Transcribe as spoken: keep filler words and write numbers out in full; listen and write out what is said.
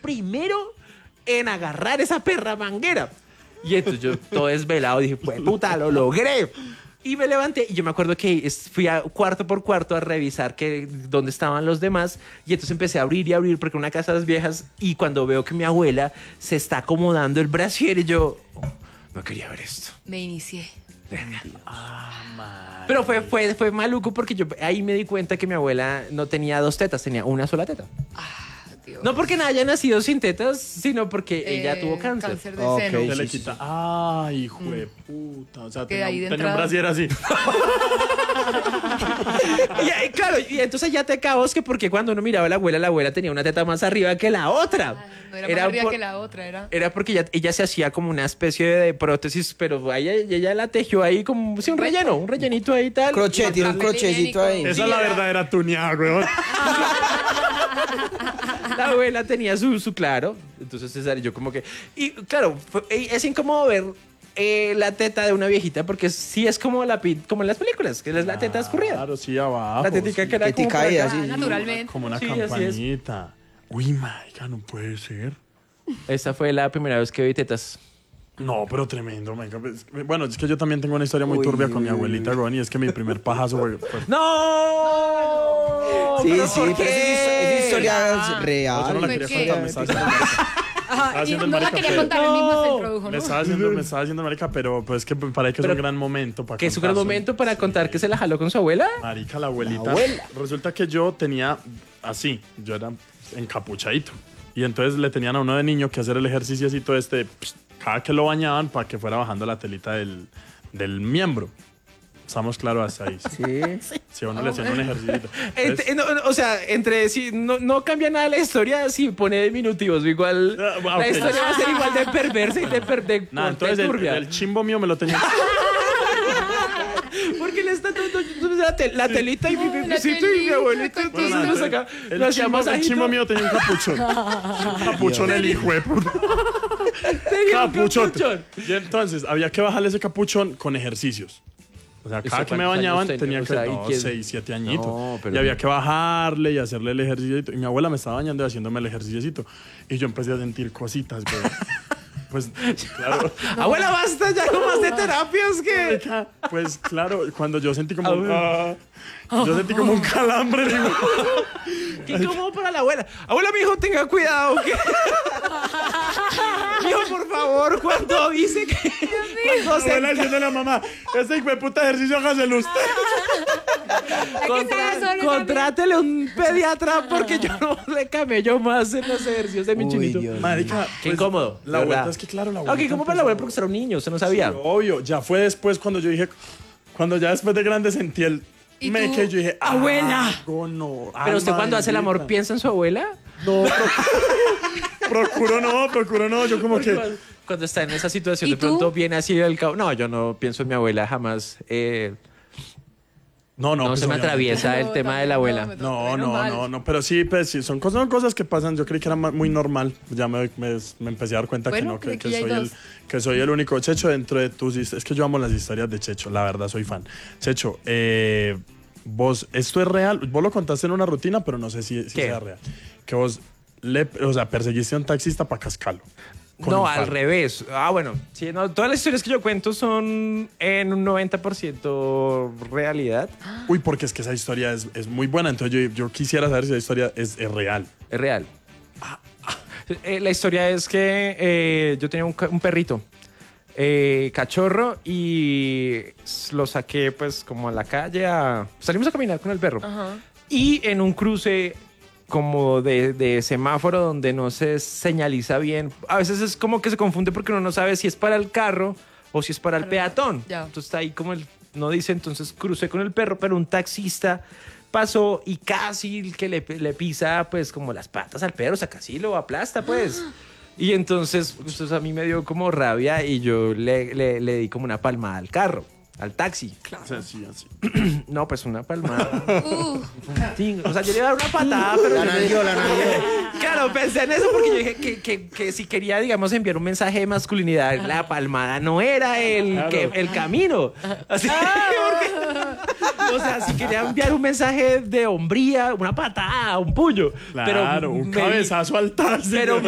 primero en agarrar esa perra manguera. Y entonces yo todo desvelado dije, pues puta, lo logré. Y me levanté y yo me acuerdo que fui a cuarto por cuarto a revisar que, dónde estaban los demás. Y entonces empecé a abrir y abrir porque una casa de las viejas. Y cuando veo que mi abuela se está acomodando el brasier y yo, oh, no quería ver esto. Me inicié. Ah, Pero fue, fue, fue maluco porque yo ahí me di cuenta que mi abuela no tenía dos tetas, tenía una sola teta. Ah, Dios. No porque haya nacido sin tetas, sino porque Eh, ella tuvo cáncer. Cáncer de Ok. seno. Se le Sí, sí, quita. Ay, hijo de puta. O sea, Que tenía, ahí de tenía un entrada- brasier así. Y, y claro, y entonces ya te cabos que porque cuando uno miraba a la abuela, la abuela tenía una teta más arriba que la otra. Ah, no era, más arriba por- que la otra, era. Era porque ella, ella se hacía como una especie de prótesis, pero ella, ella la tejió ahí como sí, un relleno, un rellenito ahí y tal. Crochet, tiene un Papel crochetcito ahí. Esa es la verdadera tuneada, weón. La abuela tenía su, su claro. Entonces César y yo como que... Y claro, fue- es incómodo ver eh, la teta de una viejita porque sí es como, la, pi- como en las películas, que es la teta escurrida. Claro, sí, abajo. La tetica sí. que era como Tetica por caída, acá. sí. Ah, naturalmente. Como una Sí, así es. campanita. Uy, marica, no puede ser. Esa fue la primera vez que vi tetas. No, pero tremendo, marica. Pues, bueno, es que yo también tengo una historia muy Uy, turbia con uy, mi abuelita, weón, y es que mi primer pajazo fue... fue- ¡No! Sí, ¿Pero sí, por pero esa qué? es, esa historia es No, yo no real. la ¿Fue quería qué? contar, me estaba haciendo marica. Ajá, y haciendo el no la marica, quería pero- contar, el mismo se No. introdujo, Me ¿no? estaba haciendo, me estaba haciendo marica, pero pues es que para que es Pero- un gran momento para Que es un gran contar, momento sí. para contar que se la jaló con su abuela. Marica, la abuelita. La abuela. Resulta que yo tenía así, yo era encapuchadito. Y entonces le tenían a uno de niño que hacer el ejercicio así todo este, pss, cada que lo bañaban para que fuera bajando la telita del, del miembro. Estamos claros hasta ahí. Sí. Si a uno le hacían un ejercicio. Ent- no, no, o sea, entre sí, no, no cambia nada la historia si pone diminutivos. Igual Ah, la ok. historia va a ser igual de perversa y de, per, de, Nada, de entonces el, turbia. el chimbo mío me lo tenía. Porque le está dando la, tel- la telita y mi Ay, la bebecito y mi telita, abuelito. coquito. Entonces Bueno, nos entonces, acá, el, nos hacía chimbo, el masajito. chimbo mío tenía un capuchón. Un capuchón el hijo de puta. Tenía un Capuchón. capuchón. Y entonces había que bajarle ese capuchón con ejercicios. O sea, cada ¿Eso que me cuántos bañaban años tenía tenía? que... O sea, ¿y no, qué? seis, siete añitos. No, pero- Y había que bajarle y hacerle el ejercicio. Y mi abuela me estaba bañando y haciéndome el ejercicio. Y yo empecé a sentir cositas, güey. Pues, claro. Abuela, basta ya con más de terapias que... Pues, claro, cuando yo sentí como... un- Abuela. ah, yo sentí como un calambre. Digo, Qué incómodo para la abuela. Abuela, mi hijo, tenga cuidado. Que... Mijo, por favor, cuando dice que... Cuando se... abuela diciendo a la mamá, ese hijo de puta ejercicio hágaselo usted. Contra- solo, contrátele un pediatra porque yo no le camello más en los ejercicios de mi Uy, chinito. Dios. Marica, Qué pues, incómodo. La de vuelta verdad. es que, claro, la Ok, vuelta ¿cómo para la abuela? Porque usted era un niño, usted no sabía. Sí, obvio, ya fue después cuando yo dije, cuando ya después de grande sentí el ¿Y me tú? que yo dije, ¡Abuela! ah, no, Pero usted alma cuando hace el amor bendita. piensa en su abuela. No, pro- procuro no, procuro no, yo como que Cuando, cuando está en esa situación, ¿Y de pronto tú? viene así el cabo. No, yo no pienso en mi abuela jamás. Eh, no, no, no pues, se me obviamente. atraviesa el No, tema de también la no, abuela. me- No, Menos no, mal. no, no, pero sí, pues sí, son cosas, son cosas que pasan. Yo creí que era ma- muy normal. Ya me, me, me empecé a dar cuenta Bueno, que no, que, aquí que hay soy el, dos. que soy el único. Checho, dentro de tus hist- es que yo amo las historias de Checho, la verdad, soy fan. Checho, eh, vos, esto es real. Vos lo contaste en una rutina, pero no sé si, si ¿Qué? sea real. Que vos, le, o sea, perseguiste a un taxista para cascarlo. con No, un al faro. revés. Ah, bueno, sí, no, todas las historias que yo cuento son en un noventa por ciento realidad. Uy, porque es que esa historia es, es muy buena. Entonces yo, yo quisiera saber si esa historia es, es real. Es real. Eh, la historia es que eh, yo tenía un, ca- un perrito, eh, cachorro, y s- lo saqué pues como a la calle. A... Salimos a caminar con el perro. Ajá. Y en un cruce como de, de semáforo donde no se señaliza bien, a veces es como que se confunde porque uno no sabe si es para el carro o si es para el Para- peatón. ya. Entonces está ahí como el, no dice, entonces crucé con el perro, pero un taxista pasó y casi que le, le pisa pues como las patas al perro, o sea, casi lo aplasta pues. Y entonces pues, a mí me dio como rabia y yo le, le, le di como una palmada al carro, al taxi. O sea, sí, así. No, pues una palmada. Uh, Sí, o sea, yo le iba a dar una patada, pero La yo le- nalgueó, la nalgueó. Claro, pensé en eso porque yo dije que, que, que si quería, digamos, enviar un mensaje de masculinidad, la palmada no era el, Claro. que, el camino. Así, porque- o sea, si quería enviar un mensaje de hombría, una patada, un puño. Claro, pero un me- cabezazo al taxi. Pero